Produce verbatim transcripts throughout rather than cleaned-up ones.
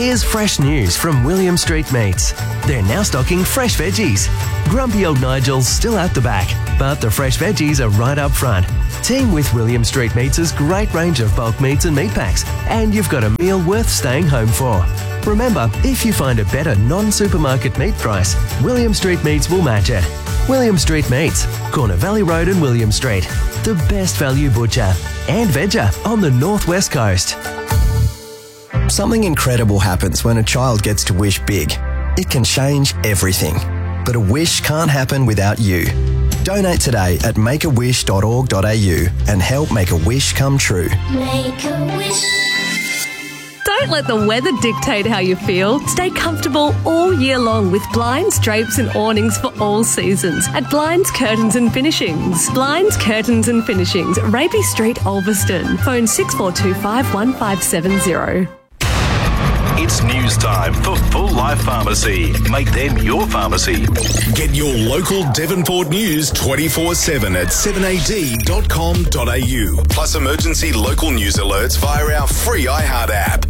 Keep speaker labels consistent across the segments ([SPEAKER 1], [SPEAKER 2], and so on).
[SPEAKER 1] Here's fresh news from William Street Meats. They're now stocking fresh veggies. Grumpy old Nigel's still out the back, but the fresh veggies are right up front. Team with William Street Meats' great range of bulk meats and meat packs, and you've got a meal worth staying home for. Remember, if you find a better non-supermarket meat price, William Street Meats will match it. William Street Meats, Corner Valley Road and William Street. The best value butcher and vegger on the northwest coast.
[SPEAKER 2] Something incredible happens when a child gets to wish big. It can change everything. But a wish can't happen without you. Donate today at make a wish dot org dot a u and help make a wish come true.
[SPEAKER 3] Make a wish.
[SPEAKER 4] Don't let the weather dictate how you feel. Stay comfortable all year long with blinds, drapes and awnings for all seasons at Blinds, Curtains and Finishings. Blinds, Curtains and Finishings, Raby Street, Ulverston. Phone six four two five, one five seven zero.
[SPEAKER 5] It's news time for Full Life Pharmacy. Make them your pharmacy.
[SPEAKER 6] Get your local Devonport news twenty-four seven at seven a d dot com dot a u. Plus emergency local news alerts via our free iHeart app.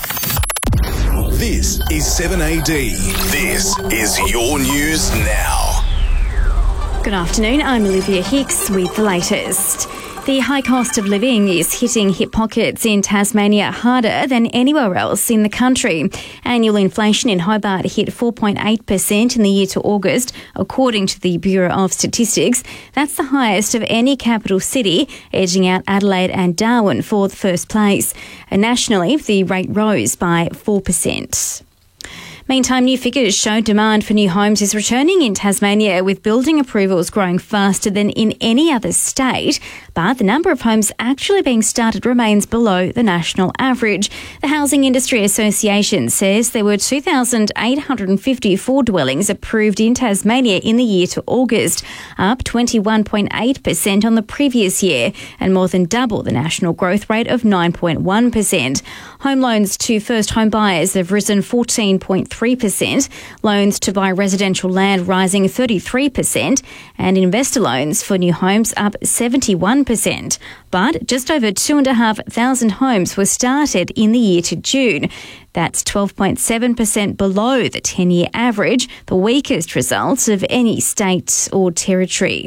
[SPEAKER 6] This is seven A D. This is your news now.
[SPEAKER 7] Good afternoon, I'm Olivia Hicks with the latest. The high cost of living is hitting hip pockets in Tasmania harder than anywhere else in the country. Annual inflation in Hobart hit four point eight percent in the year to August, according to the Bureau of Statistics. That's the highest of any capital city, edging out Adelaide and Darwin for the first place. And nationally, the rate rose by four percent. Meantime, new figures show demand for new homes is returning in Tasmania, with building approvals growing faster than in any other state. But the number of homes actually being started remains below the national average. The Housing Industry Association says there were two thousand eight hundred fifty-four dwellings approved in Tasmania in the year to August, up twenty-one point eight percent on the previous year and more than double the national growth rate of nine point one percent. Home loans to first home buyers have risen fourteen point three percent, loans to buy residential land rising thirty-three percent, and investor loans for new homes up seventy-one percent. But just over two and a half thousand homes were started in the year to June. That's twelve point seven percent below the ten-year average, the weakest results of any state or territory.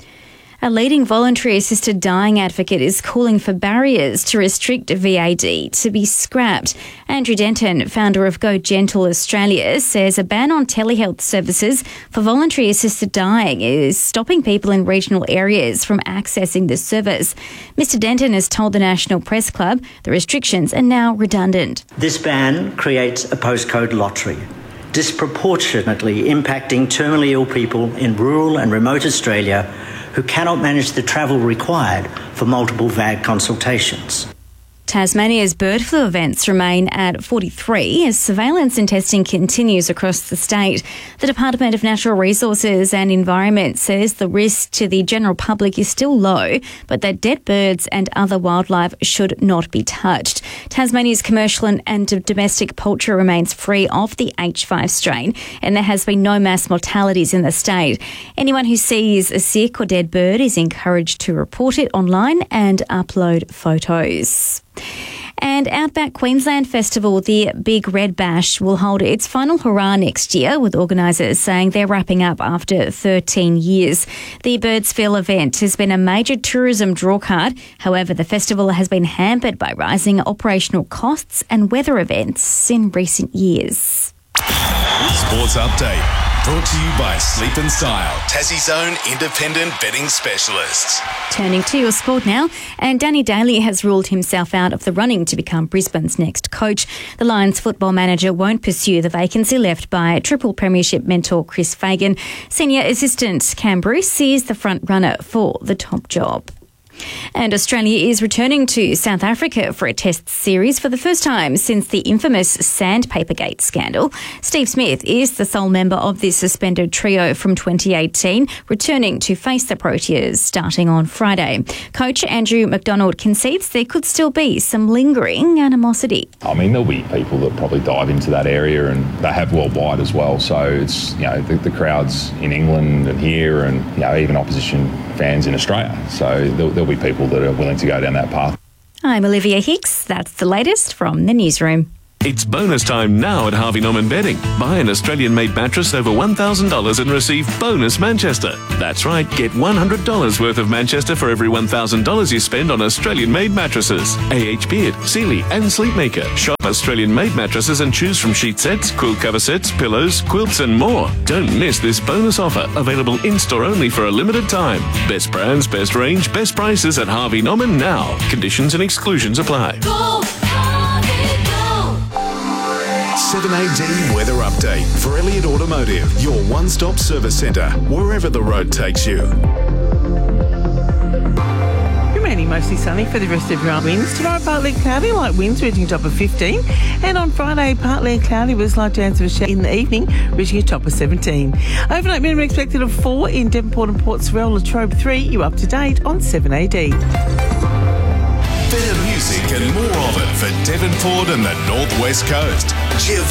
[SPEAKER 7] A leading voluntary assisted dying advocate is calling for barriers to restrict V A D to be scrapped. Andrew Denton, founder of Go Gentle Australia, says a ban on telehealth services for voluntary assisted dying is stopping people in regional areas from accessing the service. Mister Denton has told the National Press Club the restrictions are now redundant.
[SPEAKER 8] This ban creates a postcode lottery, disproportionately impacting terminally ill people in rural and remote Australia who cannot manage the travel required for multiple V A D consultations.
[SPEAKER 7] Tasmania's bird flu events remain at forty-three as surveillance and testing continues across the state. The Department of Natural Resources and Environment says the risk to the general public is still low, but that dead birds and other wildlife should not be touched. Tasmania's commercial and, and domestic poultry remains free of the H five strain, and there has been no mass mortalities in the state. Anyone who sees a sick or dead bird is encouraged to report it online and upload photos. And Outback Queensland Festival, the Big Red Bash, will hold its final hurrah next year, with organisers saying they're wrapping up after thirteen years. The Birdsville event has been a major tourism drawcard. However, the festival has been hampered by rising operational costs and weather events in recent years.
[SPEAKER 6] Sports Update. Brought to you by Sleep and Style, Tassie's own independent betting specialists.
[SPEAKER 7] Turning to your sport now, and Danny Daly has ruled himself out of the running to become Brisbane's next coach. The Lions football manager won't pursue the vacancy left by triple premiership mentor Chris Fagan. Senior assistant Cam Bruce is the front runner for the top job. And Australia is returning to South Africa for a test series for the first time since the infamous Sandpapergate scandal. Steve Smith is the sole member of the suspended trio from twenty eighteen, returning to face the Proteas starting on Friday. Coach Andrew McDonald concedes there could still be some lingering animosity.
[SPEAKER 9] I mean, there'll be people that probably dive into that area, and they have worldwide as well. So it's, you know, the, the crowds in England and here, and, you know, even opposition fans in Australia. So there'll, there'll be people that are willing to go down that path.
[SPEAKER 7] I'm Olivia Hicks. That's the latest from the newsroom.
[SPEAKER 3] It's bonus time now at Harvey Norman Bedding. Buy an Australian-made mattress over one thousand dollars and receive bonus Manchester. That's right, get one hundred dollars worth of Manchester for every one thousand dollars you spend on Australian-made mattresses. A H Beard, Sealy and Sleepmaker. Shop Australian-made mattresses and choose from sheet sets, quilt cover sets, pillows, quilts and more. Don't miss this bonus offer, available in-store only for a limited time. Best brands, best range, best prices at Harvey Norman now. Conditions and exclusions apply.
[SPEAKER 10] Go, Harvey, go.
[SPEAKER 6] seven A D weather update for Elliott Automotive, your one-stop service centre, wherever the road takes you.
[SPEAKER 11] Remaining mostly sunny for the rest of your winds. Tomorrow, partly cloudy, light winds reaching a top of fifteen. And on Friday, partly cloudy with a slight chance of a shower in the evening, reaching a top of seventeen. Overnight minimum expected of four in Devonport and Port Sorell, Latrobe three. You up to date on seven A D.
[SPEAKER 6] Better music and more of it for Devonport and the North West Coast. Giovanni.